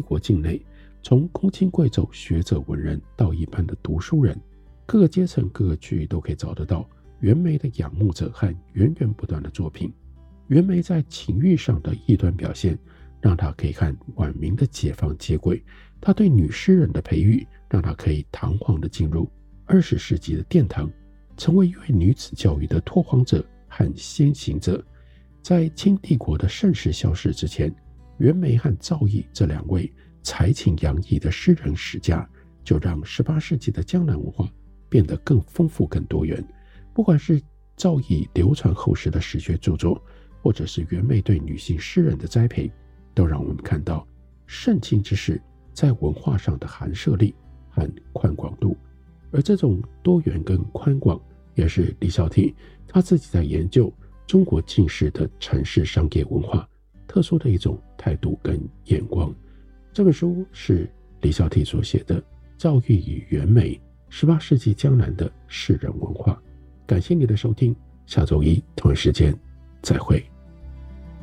国境内，从公卿贵胄、学者文人到一般的读书人，各个阶层、各个区域都可以找得到袁枚的仰慕者和源源不断的作品。袁枚在情欲上的异端表现，让他可以和晚明的解放接轨；他对女诗人的培育，让他可以堂皇地进入20世纪的殿堂，成为一位女子教育的拓荒者和先行者。在清帝国的盛世消逝之前，袁枚和赵翼这两位才情洋溢的诗人史家，就让18世纪的江南文化变得更丰富、更多元。不管是赵翼流传后世的史学著作，或者是袁枚对女性诗人的栽培，都让我们看到盛清之士在文化上的涵摄力和宽广度。而这种多元跟宽广，也是李小体他自己在研究中国近世的城市商业文化特殊的一种态度跟眼光。这本书是李小体所写的《赵翼与袁枚：18世纪江南的士人文化》。感谢你的收听，下周一同一时间再会。